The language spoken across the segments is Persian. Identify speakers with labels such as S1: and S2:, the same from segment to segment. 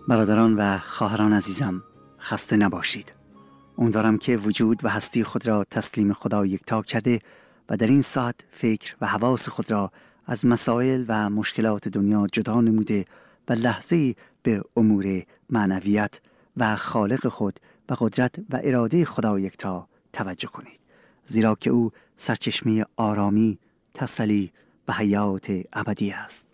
S1: برادران و خواهران عزیزم، خسته نباشید. امیدوارم که وجود و هستی خود را تسلیم خدا یکتا کرده و در این ساعت فکر و حواس خود را از مسائل و مشکلات دنیا جدا نموده و لحظه‌ای به امور معنویت و خالق خود و قدرت و اراده خدا یکتا توجه کنید، زیرا که او سرچشمه آرامی، تسلی و حیات ابدی است.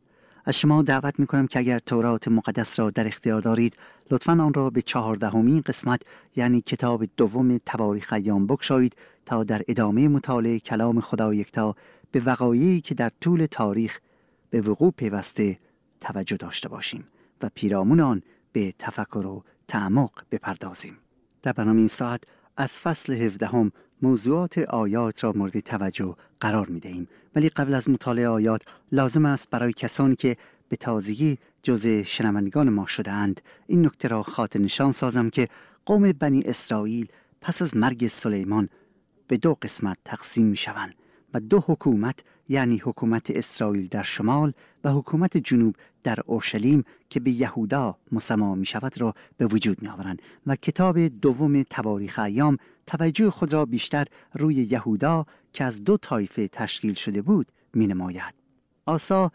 S1: از شما دعوت میکنم که اگر تورات مقدس را در اختیار دارید، لطفاً آن را به 14مین قسمت یعنی کتاب دوم تواریخ ایام بگشایید تا در ادامه مطالعه کلام خدا یکتا به وقایعی که در طول تاریخ به وقوع پیوسته توجه داشته باشیم و پیرامون آن به تفکر و تعمق بپردازیم. در برنامه این ساعت از فصل 17 موضوعات آیات را مورد توجه قرار می دهیم، ولی قبل از مطالعه آیات لازم است برای کسانی که به تازگی جزء شنوندگان ما شده اند این نکته را خاطر نشان سازم که قوم بنی اسرائیل پس از مرگ سلیمان به 2 قسمت تقسیم می شوند و 2 حکومت یعنی حکومت اسرائیل در شمال و حکومت جنوب در اورشلیم که به یهودا مسما می شود را به وجود می آورند و کتاب دوم تواریخ ایام توجه خود را بیشتر روی یهودا که از 2 طایفه تشکیل شده بود می نماید. آسا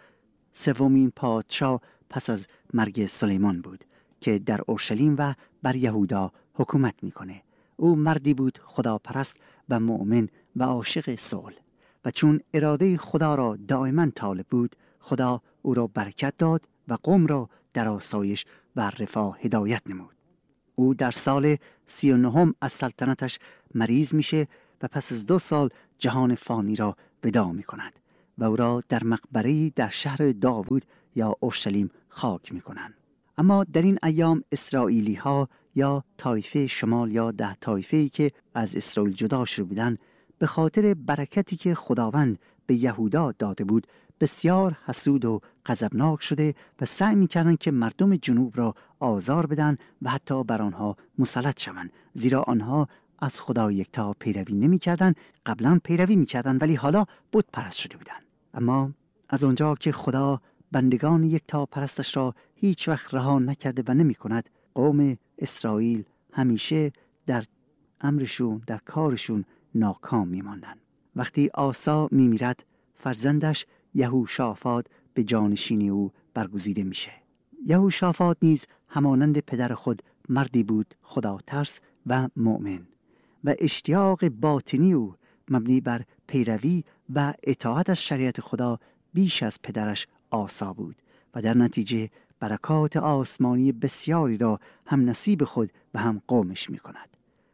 S1: 3مین پادشاه پس از مرگ سلیمان بود که در اورشلیم و بر یهودا حکومت می کنه. او مردی بود خداپرست و مؤمن و عاشق صلح و چون اراده خدا را دائما طالب بود، خدا او را برکت داد و قوم را در آسایش و رفاه هدایت نمود. او در سال 39 از سلطنتش مریض میشه و پس از 2 سال جهان فانی را وداع می کند و او را در مقبره‌ای در شهر داوود یا اورشلیم خاک می کنند. اما در این ایام اسرائیلی ها یا طایفه شمال یا 10 طایفه‌ای که از اسرائیل جدا شده بودند به خاطر برکتی که خداوند به یهودا داده بود بسیار حسود و غضبناک شده و سعی می‌کردند که مردم جنوب را آزار بدن و حتی بر آنها مسلط شوند، زیرا آنها از خدا یکتا پیروی نمی‌کردند. قبلا پیروی می‌کردند ولی حالا بت پرست شده بودند. اما از آنجا که خدا بندگان یکتا پرستش را هیچ وقت رها نکرده و نمی‌کند، قوم اسرائیل همیشه در امرشون، در کارشون ناکام می‌ماندند. وقتی آسا می‌میرد، فرزندش یهوشافاط به جانشینی او برگزیده میشه. یهوشافاط نیز همانند پدر خود مردی بود خدا ترس و مؤمن و اشتیاق باطنی او مبنی بر پیروی و اطاعت از شریعت خدا بیش از پدرش آسا بود و در نتیجه برکات آسمانی بسیاری را هم نصیب خود و هم قومش می کند.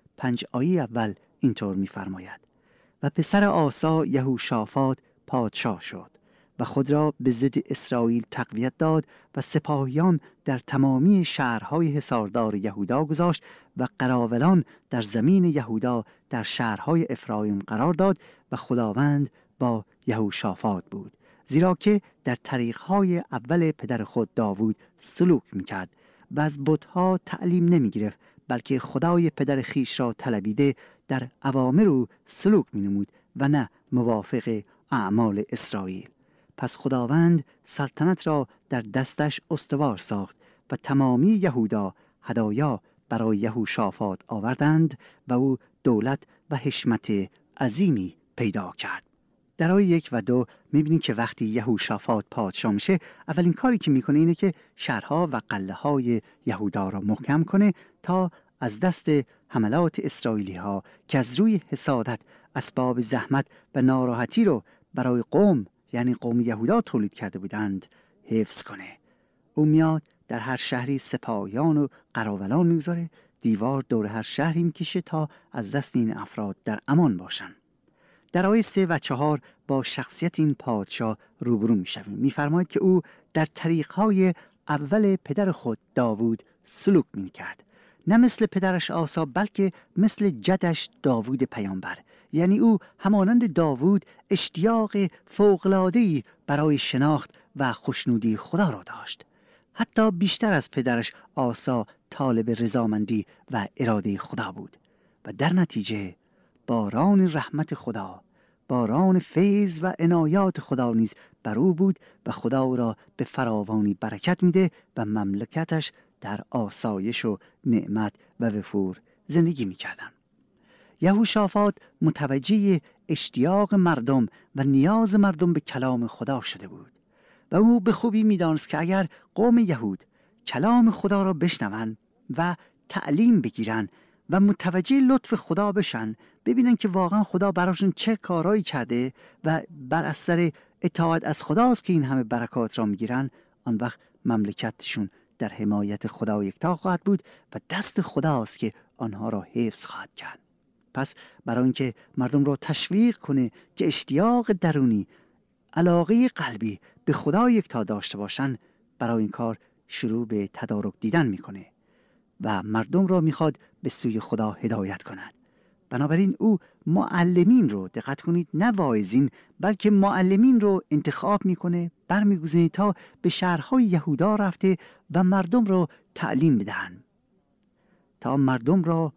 S1: 5 آیه اول اینطور می فرماید: و پسر آسا یهوشافاط پادشاه شد و خود را به ضد اسرائیل تقویت داد و سپاهیان در تمامی شهرهای حصاردار یهودا گذاشت و قراولان در زمین یهودا در شهرهای افرایم قرار داد و خداوند با یهوشافاط بود، زیرا که در طریقهای اول پدر خود داوود سلوک میکرد و از بتها تعلیم نمیگرفت، بلکه خدای پدر خیش را طلبیده در اوامر او سلوک مینمود و نه موافق اعمال اسرائیل. پس خداوند سلطنت را در دستش استوار ساخت و تمامی یهودا هدایا برای یهوشافاط آوردند و او دولت و حشمت عظیمی پیدا کرد. در آیه 1 و 2 می‌بینیم که وقتی یهوشافاط پادشاه میشه، اولین کاری که میکنه اینه که شهرها و قلعه‌های یهودا را محکم کنه تا از دست حملات اسرائیلی ها که از روی حسادت اسباب زحمت و ناراحتی رو برای قوم یعنی قوم یهودا تولید کرده بودند حفظ کنه. او میاد در هر شهری سپاهیان و قراولان میگذاره، دیوار دور هر شهری میکشه تا از دست این افراد در امان باشن. در آیه 3 و 4 با شخصیت این پادشاه روبرو میشویم. میفرماید که او در طریقهای اول پدر خود داوود سلوک میکرد، نه مثل پدرش آسا بلکه مثل جدش داوود پیامبر. یعنی او همانند داوود اشتیاق فوق‌العاده‌ای برای شناخت و خوشنودی خدا را داشت. حتی بیشتر از پدرش آسا طالب رضامندی و اراده خدا بود و در نتیجه باران رحمت خدا، باران فیض و عنایات خدا نیز بر او بود و خدا او را به فراوانی برکت میده و مملکتش در آسایش و نعمت و وفور زندگی می‌کردند. یهوشافاط متوجه اشتیاق مردم و نیاز مردم به کلام خدا شده بود و او به خوبی می‌دانست که اگر قوم یهود کلام خدا را بشنوند و تعلیم بگیرن و متوجه لطف خدا بشن، ببینن که واقعا خدا براشون چه کارایی کرده و بر اثر اطاعت از خداست که این همه برکات را میگیرن، آن وقت مملکتشون در حمایت خدا یکتا خواهد بود و دست خداست که آنها را حفظ خواهد کرد. پس برای اینکه مردم را تشویق کنه که اشتیاق درونی، علاقه قلبی به خدا یکتا داشته باشن، برای این کار شروع به تدارک دیدن میکنه و مردم را میخواد به سوی خدا هدایت کند. بنابراین او معلمین رو، دقت کنید، نه واعظین، بلکه معلمین رو انتخاب میکنه، برمیگزینه تا به شهرهای یهودا رفته و مردم رو تعلیم بدهن، تا مردم را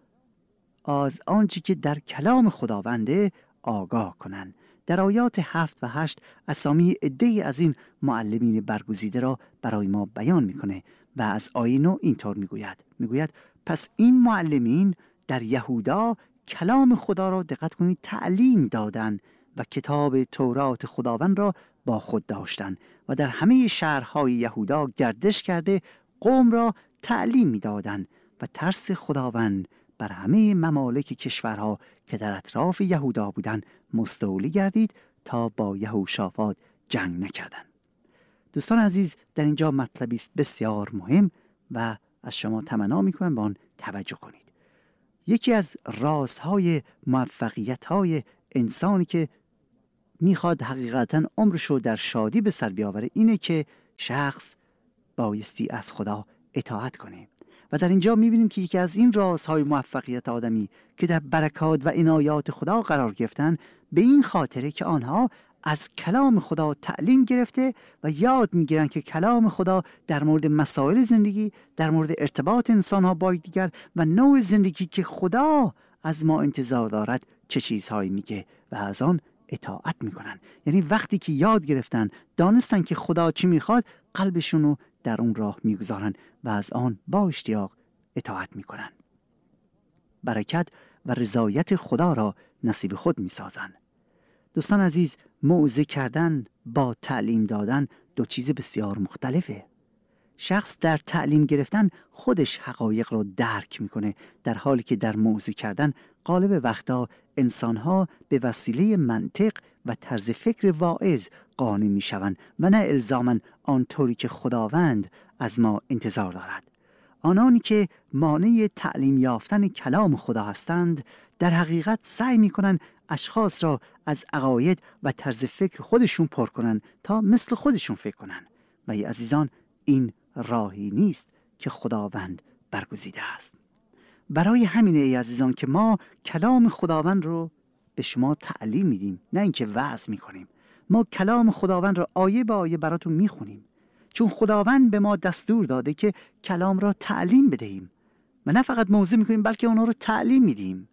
S1: از آنچه که در کلام خداونده آگاه کنند. در آیات 7 و 8 اسامی عده‌ای از این معلمین برگزیده را برای ما بیان میکنه و از آیه 9 اینطور میگوید پس این معلمین در یهودا کلام خدا را، دقت کنید، تعلیم دادند و کتاب تورات خداوند را با خود داشتند و در همه شهرهای یهودا گردش کرده قوم را تعلیم میدادند و ترس خداوند بر همه ممالک کشورها که در اطراف یهودا بودند مستولی گردید تا با یهوشافاط جنگ نکردند. دوستان عزیز، در اینجا مطلبی است بسیار مهم و از شما تمنا میکنم به آن توجه کنید. یکی از رازهای موفقیت‌های انسانی که میخواد حقیقتا عمرش رو در شادی به سر بیاوره اینه که شخص بایستی از خدا اطاعت کنه. و در اینجا میبینیم که یکی از این رازهای موفقیت آدمی که در برکات و عنایات خدا قرار گرفتن به این خاطره که آنها از کلام خدا تعلیم گرفته و یاد میگیرن که کلام خدا در مورد مسائل زندگی، در مورد ارتباط انسانها با یکدیگر و نوع زندگی که خدا از ما انتظار دارد چه چیزهایی میگه و از آن اطاعت میکنن. یعنی وقتی که یاد گرفتن، دانستن که خدا چی میخواد، قلبشون رو در اون راه میگذارن و از آن با اشتیاق اطاعت میکنن. برکت و رضایت خدا را نصیب خود میسازن. دوستان عزیز، موعظه کردن با تعلیم دادن دو چیز بسیار مختلفه. شخص در تعلیم گرفتن خودش حقایق را درک میکنه، در حالی که در موعظه کردن غالب وقتا انسانها به وسیله منطق و طرز فکر واعظ قانع میشوند و نه الزاماً آنطوری که خداوند از ما انتظار دارد. آنانی که مانع تعلیم یافتن کلام خدا هستند در حقیقت سعی میکنن اشخاص را از عقاید و طرز فکر خودشون پر کنن تا مثل خودشون فکر کنن و ای عزیزان، این راهی نیست که خداوند برگزیده است. برای همینه ای عزیزان که ما کلام خداوند رو به شما تعلیم میدیم، نه اینکه وعظ میکنیم. ما کلام خداوند را آیه به آیه براتون میخونیم، چون خداوند به ما دستور داده که کلام را تعلیم بدهیم و نه فقط موعظه میکنیم بلکه اونا رو تعلیم میدیم.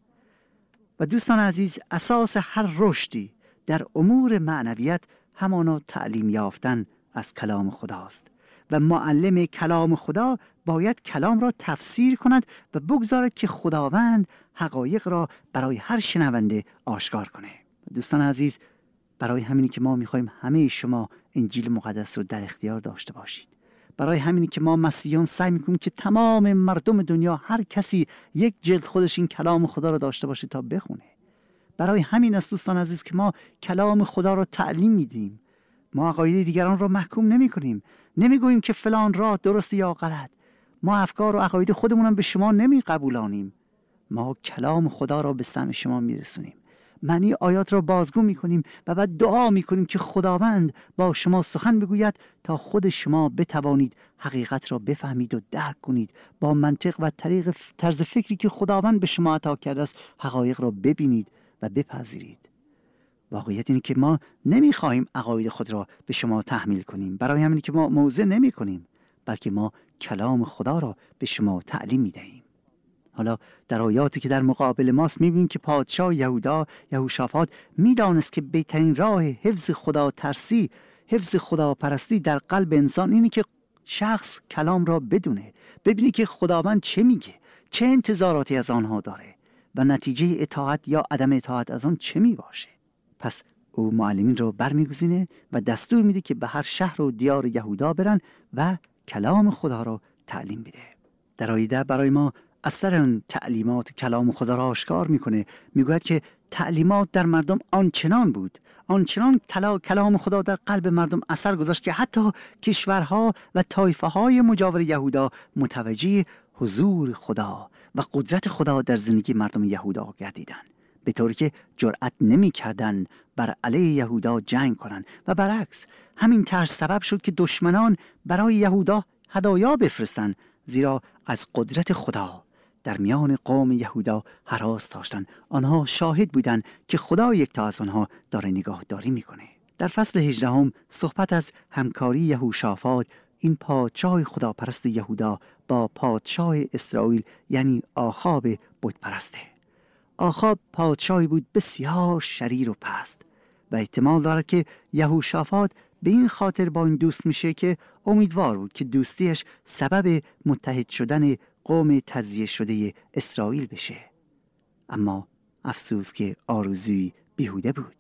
S1: و دوستان عزیز، اساس هر رشدی در امور معنویت همانا تعلیم یافتن از کلام خداست و معلم کلام خدا باید کلام را تفسیر کند و بگذارد که خداوند حقایق را برای هر شنونده آشکار کنه. دوستان عزیز، برای همینی که ما میخوایم همه شما انجیل مقدس رو در اختیار داشته باشید. برای همینی که ما مسیحیان سعی میکنیم که تمام مردم دنیا، هر کسی یک جلد خودش این کلام خدا رو داشته باشه تا بخونه. برای همین است دوستان عزیز که ما کلام خدا رو تعلیم میدیم. ما عقاید دیگران رو محکوم نمی کنیم. نمیگوییم که فلان راه درست یا غلط. ما افکار و عقاید خودمون هم به شما نمی قبولانیم. ما کلام خدا را به سمع شما میرسونیم. معنی آیات را بازگو میکنیم و بعد دعا میکنیم که خداوند با شما سخن بگوید تا خود شما بتوانید حقیقت را بفهمید و درک کنید. با منطق و طرز فکری که خداوند به شما عطا کرده است حقایق را ببینید و بپذیرید. واقعیت اینه که ما نمیخواهیم عقاید خود را به شما تحمیل کنیم. برای همین که ما موعظه نمی کنیم بلکه ما کلام خدا را به شما تعلیم میدهیم. حالا در آیاتی که در مقابل ماست میبینیم که پادشاه یهودا یهوشافاط میدانست که بهترین راه حفظ خدا ترسی، حفظ خدا پرستی در قلب انسان اینه که شخص کلام را بدونه، ببینه که خداوند چه میگه، چه انتظاراتی از آنها داره و نتیجه اطاعت یا عدم اطاعت از آن چه می باشه. پس او معلمین را برمیگزینه و دستور میده که به هر شهر و دیار یهودا برن و کلام خدا را تعلیم بده. در آیه برای ما اثر اون تعلیمات کلام خدا را آشکار میکنه. میگوید که تعلیمات در مردم آنچنان بود، آنچنان کلام خدا در قلب مردم اثر گذاشت که حتی کشورها و طایفه های مجاور یهودا متوجه حضور خدا و قدرت خدا در زندگی مردم یهودا گردیدند، به طوری که جرأت نمی‌کردند بر علیه یهودا جنگ کنند و برعکس همین ترس سبب شد که دشمنان برای یهودا هدایا بفرستند، زیرا از قدرت خدا در میان قوم یهودا هراس داشتند. آنها شاهد بودند که خدا یکتا از آنها داره نگاهداری میکنه. در فصل 18 صحبت از همکاری یهوشافاط، این پادشاه خداپرست یهودا، با پادشاه اسرائیل یعنی آخاب بت پرسته. آخاب پادشاهی بود بسیار شریر و پست و احتمال دارد که یهوشافاط به این خاطر با این دوست میشه که امیدوار بود که دوستیش سبب متحد شدن قوم تزیه شده اسرائیل بشه. اما افسوس که آرزوی بیهوده بود.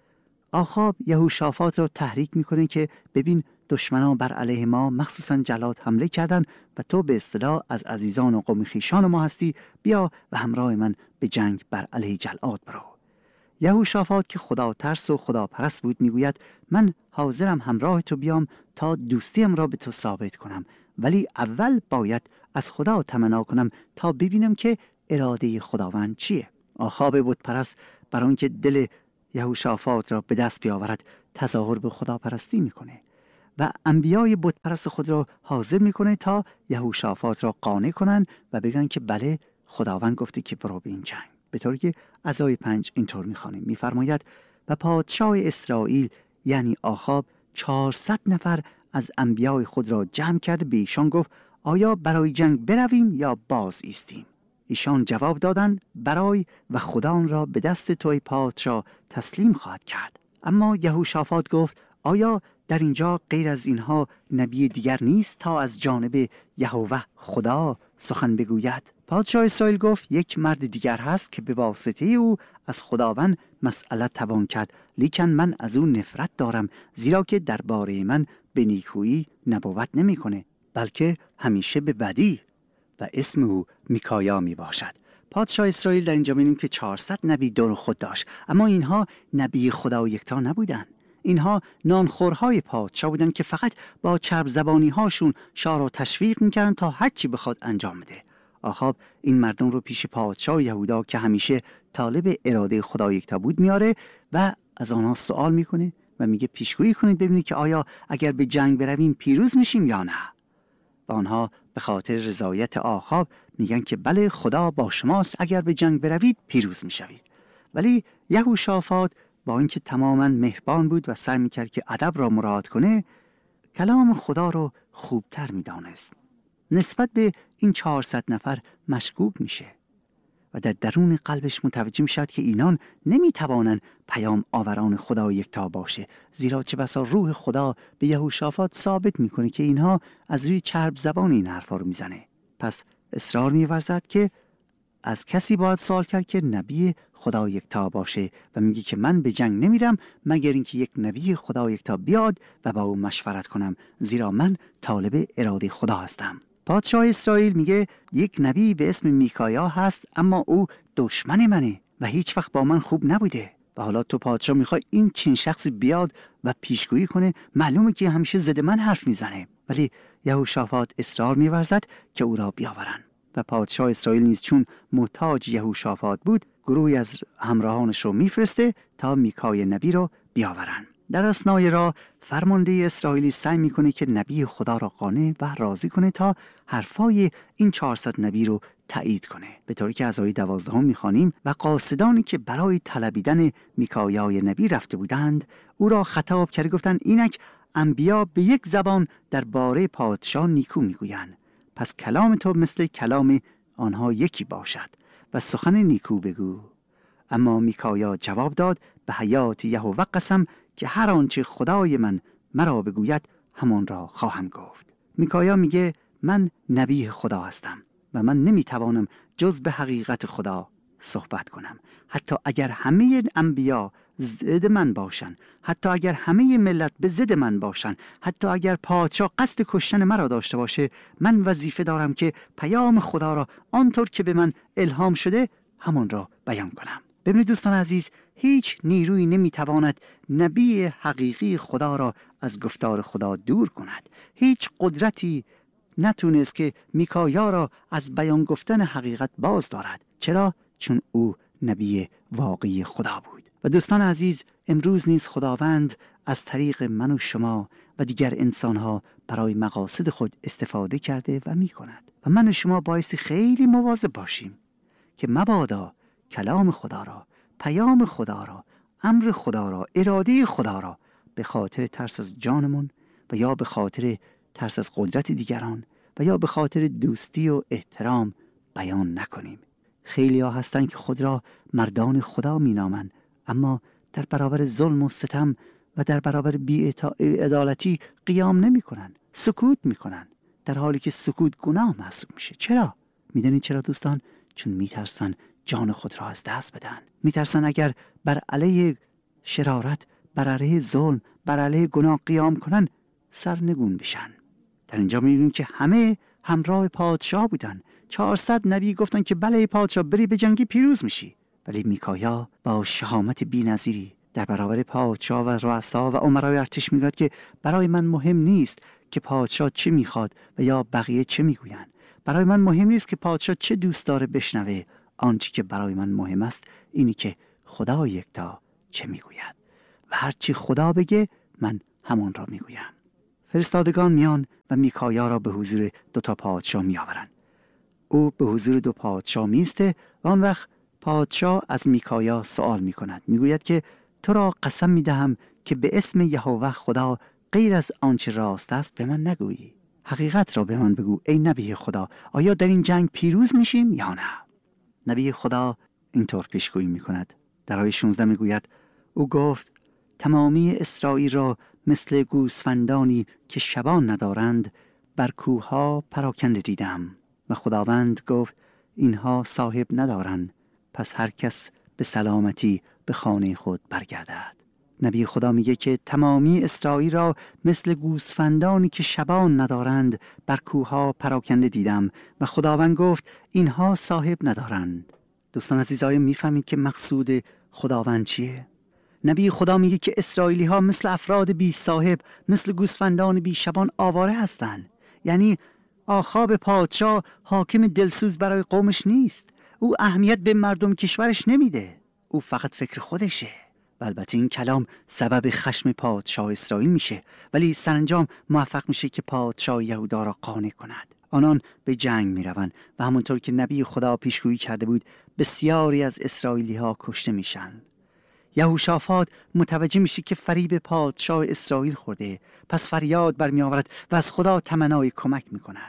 S1: آخاب یهوشافاط را تحریک میکنه که ببین دشمنان بر علیه ما مخصوصا جلاد حمله کردن و تو به اصطلاح از عزیزان و قوم خویشان ما هستی، بیا و همراه من به جنگ بر علیه جلاد برو. یهوشافاط که خدا ترس و خدا پرست بود میگوید من حاضرم همراه تو بیام تا دوستیم را به تو ثابت کنم، ولی اول باید از خدا تمنا کنم تا ببینم که اراده خداوند چیه. آخاب بت پرست برای اینکه دل یهوشافاط را به دست بیاورد تظاهر به خداپرستی میکنه و انبیای بت پرست خود را حاضر میکنه تا یهوشافاط را قانع کنن و بگن که بله خداوند گفته که برو به این جنگ. به طوری که از آیه 5 اینطور میخوانیم، میفرماید و پادشاه اسرائیل یعنی آخاب 400 نفر از انبیای خود را جمع کرد، به ایشان گفت آیا برای جنگ برویم یا باز ایستیم؟ ایشان جواب دادند برای و خدا آن را به دست توی پادشاه تسلیم خواهد کرد. اما یهوشافاط گفت آیا در اینجا غیر از اینها نبی دیگر نیست تا از جانب یهوه خدا سخن بگوید؟ پادشاه اسرائیل گفت یک مرد دیگر هست که به واسطه او از خداوند مسئله توان کرد، لیکن من از او نفرت دارم، زیرا که درباره من به نیکویی نبوت نمیکنه بلکه همیشه به بدی و اسم او میکایا می باشد. پادشاه اسرائیل در اینجا می‌بینیم که 400 نبی دور خود داشت، اما اینها نبی خدا یکتا نبودند. اینها نانخورهای پادشاه بودند که فقط با چرب زبانی هاشون شاه را تشویق میکردن تا هر چی بخواد انجام بده. آخاب این مردم رو پیش پادشاه یهودا که همیشه طالب اراده خدا یکتا بود میاره و از آنها سوال میکنه و میگه پیشگویی کنید ببینید که آیا اگر به جنگ برویم پیروز میشیم یا نه. و آنها به خاطر رضایت آخاب میگن که بله خدا با شماست، اگر به جنگ بروید پیروز میشوید. ولی یهوشافاط با اینکه تماما مهربان بود و سعی میکرد که ادب را مراعات کنه، کلام خدا رو خوبتر میدانست. نسبت به این 400 نفر مشکوک میشه و در درون قلبش متوجه میشد که اینان نمیتوانند پیام آوران خدا یکتا باشه، زیرا چه بسا روح خدا به یهوشافاط ثابت میکنه که اینها از روی چرب زبان این حرفا رو میزنه. پس اصرار میورزد که از کسی باید سوال کرد که نبی خدا یکتا باشه و میگه که من به جنگ نمیرم مگر اینکه یک نبی خدا یکتا بیاد و با او مشورت کنم، زیرا من طالب اراده خدا هستم. پادشاه اسرائیل میگه یک نبی به اسم میکایا هست، اما او دشمن منه و هیچ وقت با من خوب نبوده و حالا تو پادشاه میخوای این چین شخصی بیاد و پیشگویی کنه، معلومه که همیشه ضد من حرف میزنه. ولی یهوشافاط اصرار میورزد که او را بیاورن و پادشاه اسرائیل نیز چون محتاج یهوشافاط بود گروهی از همراهانش رو میفرسته تا میکای نبی رو بیاورن. در اثنای راه فرمانده اسرائیلی سعی میکنه که نبی خدا را قانع و راضی کنه تا حرفای این 400 نبی رو تایید کنه، به طوری که از آیه 12 میخوانیم و قاصدانی که برای طلبیدن میکایای نبی رفته بودند او را خطاب کرده، گفتند اینک انبیا به یک زبان درباره پادشاه نیکو میگویند، پس کلام تو مثل کلام آنها یکی باشد و سخن نیکو بگو. اما میکایا جواب داد به حیات یهوه قسم که هر آنچه خدای من مرا بگوید همان را خواهم گفت. میکایا میگه من نبی خدا هستم و من نمیتوانم جز به حقیقت خدا صحبت کنم. حتی اگر همه انبیا ضد من باشن، حتی اگر همه ملت به ضد من باشن، حتی اگر پادشاه قصد کشتن مرا داشته باشه، من وظیفه دارم که پیام خدا را آنطور که به من الهام شده همان را بیان کنم. ببینید دوستان عزیز، هیچ نیرویی نمیتواند نبی حقیقی خدا را از گفتار خدا دور کند. هیچ قدرتی نتونست که میکایا را از بیان گفتن حقیقت باز دارد. چرا؟ چون او نبی واقعی خدا بود. و دوستان عزیز، امروز نیز خداوند از طریق من و شما و دیگر انسانها برای مقاصد خود استفاده کرده و می کند. و من و شما بایستی خیلی مواظب باشیم که مبادا کلام خدا را، پیام خدا را، امر خدا را، اراده خدا را به خاطر ترس از جانمون و یا به خاطر ترس از قدرت دیگران و یا به خاطر دوستی و احترام بیان نکنیم. خیلی ها هستن که خود را مردان خدا می نامن، اما در برابر ظلم و ستم و در برابر بی‌عدالتی قیام نمی کنن، سکوت می کنن، در حالی که سکوت گناه محسوب میشه. چرا؟ میدونید چرا دوستان؟ چون میترسن جان خود را از دست بدن. میترسن اگر بر علیه شرارت، بر علیه ظلم، بر علیه گناه قیام کنن سرنگون بشن. در اینجا میبینیم که همه همراه پادشاه بودن. 400 نبی گفتن که بله پادشاه، بری به جنگی پیروز میشی. ولی میکایا با شهامت بی‌نظیری در برابر پادشاه و رؤسا و امرای ارتش میگوید که برای من مهم نیست که پادشاه چه میخواد و یا بقیه چه میگوین. برای من مهم نیست که پادشاه چه دوست داره بشنوه. آنچه که برای من مهم است اینی که خدا یکتا چه میگوید و هرچی خدا بگه من همون را میگویم. فرستادگان میان و میکایا را به حضور دو تا پادشاه میآورند. او به حضور دو پادشاه میسته و آن وقت پادشاه از میکایا سوال میکند. میگوید که تو را قسم میدهم که به اسم یهوه خدا غیر از آنچه راست است به من نگویی. حقیقت را به من بگو ای نبی خدا، آیا در این جنگ پیروز میشیم یا نه؟ نبی خدا اینطور پیشگویی میکند. در آیه 16 میگوید او گفت تمامی اسرائیل را مثل گوسفندانی که شبان ندارند بر کوهها پراکنده دیدم. و خداوند گفت اینها صاحب ندارند، پس هر کس به سلامتی به خانه خود برگردد. نبی خدا میگه که تمامی اسرائیل را مثل گوسفندانی که شبان ندارند بر کوهها پراکنده دیدم و خداوند گفت اینها صاحب ندارند. دوستان عزیز، آیا میفهمید که مقصود خداوند چیه؟ نبی خدا میگه که اسرائیلی ها مثل افراد بی صاحب، مثل گوسفندان بی شبان آواره هستند. یعنی آخاب پادشاه حاکم دلسوز برای قومش نیست. او اهمیت به مردم کشورش نمیده. او فقط فکر خودشه. و البته این کلام سبب خشم پادشاه اسرائیل میشه، ولی سرانجام موفق میشه که پادشاه یهودا را قانع کند. آنان به جنگ میروند و همونطور که نبی خدا پیشگویی کرده بود بسیاری از اسرائیلی ها کشته میشن. یهوشافاط متوجه میشه که فریب پادشاه اسرائیل خورده، پس فریاد برمی آورد و از خدا تمنای کمک میکند.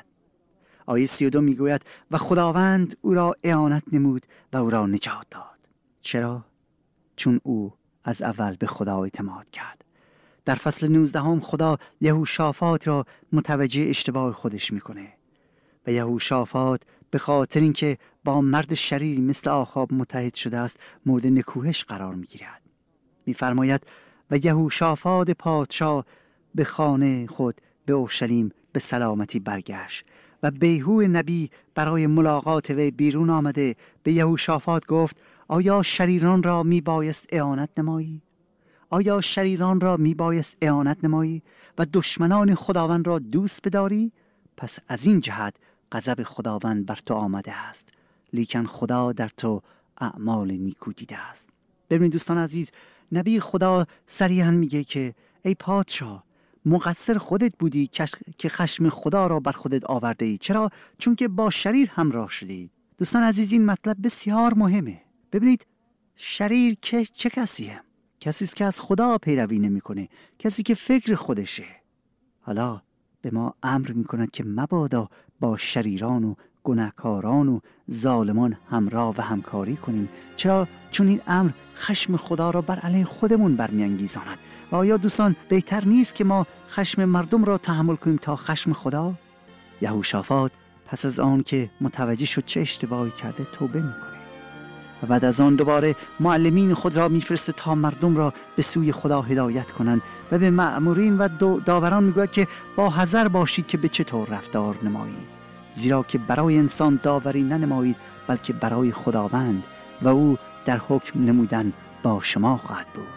S1: آیه 32 میگوید و خداوند او را اعانت نمود و او را نجات داد. چرا؟ چون او از اول به خدا اعتماد کرد. در فصل 19 خدا یهوشافاط را متوجه اشتباه خودش میکنه و یهوشافاط به خاطر اینکه با مرد شریری مثل آخاب متحد شده است مورد نکوهش قرار میگیرد. میفرماید و یهوشافاط پادشاه به خانه خود به اورشلیم به سلامتی برگشت و بیهو نبی برای ملاقات وی بیرون آمده به یهوشافاط گفت آیا شریران را میبایست اعانت نمایی؟ آیا شریران را میبایست اعانت نمایی و دشمنان خداوند را دوست بداری؟ پس از این جهت غضب خداوند بر تو آمده است، لیکن خدا در تو اعمال نیکو دیده است. ببینید دوستان عزیز، نبی خدا صریحاً میگه که ای پادشاه، مقصر خودت بودی که خشم خدا را بر خودت آورده ای. چرا؟ چون که با شریر همراه شدی. دوستان عزیز، این مطلب بسیار مهمه. ببینید شریر چه کسیه؟ کسی است که از خدا پیروی نمیکنه، کسی که فکر خودشه. حالا به ما امر میکند که مبادا با شریران و گناهکاران و ظالمان همراه و همکاری کنیم؟ چرا؟ چون این امر خشم خدا را بر علیه خودمون برمی‌انگیزاند. و آیا دوستان بهتر نیست که ما خشم مردم را تحمل کنیم تا خشم خدا؟ یهوشافاط پس از آن که متوجه شد چه اشتباهی کرده توبه میکنه و بعد از آن دوباره معلمین خود را میفرسته تا مردم را به سوی خدا هدایت کنند و به مأمورین و داوران میگوید که با حذر باشید که به چطور رفتار نمایید، زیرا که برای انسان داوری ننمایید بلکه برای خداوند و او در حکم نمودن با شما خواهد بود.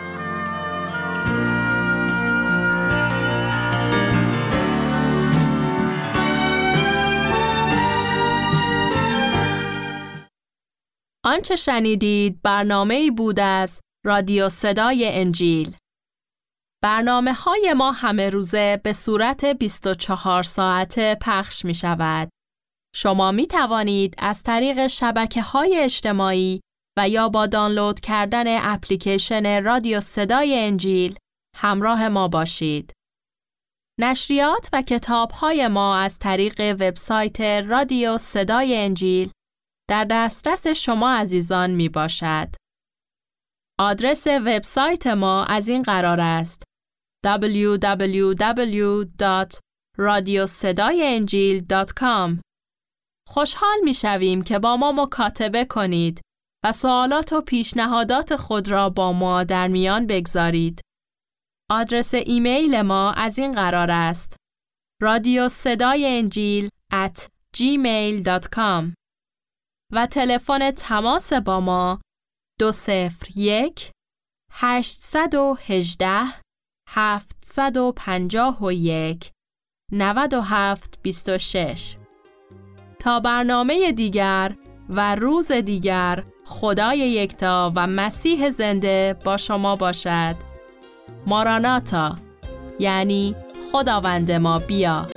S2: آنچه شنیدید برنامه‌ای بود از رادیو صدای انجیل. برنامه‌های ما همه روزه به صورت 24 ساعته پخش می شود. شما می توانید از طریق شبکه‌های اجتماعی و یا با دانلود کردن اپلیکیشن رادیو صدای انجیل همراه ما باشید. نشریات و کتاب‌های ما از طریق وبسایت رادیو صدای انجیل در دسترس شما عزیزان می باشد. آدرس وبسایت ما از این قرار است: www.radiosedaienjil.com. خوشحال می شویم که با ما مکاتبه کنید و سوالات و پیشنهادات خود را با ما در میان بگذارید. آدرس ایمیل ما از این قرار است: radiosedaienjil@gmail.com. و تلفن تماس با ما 201 818 751 9726. تا برنامه دیگر و روز دیگر، خدای یکتا و مسیح زنده با شما باشد. ماراناتا، یعنی خداوند ما بیا.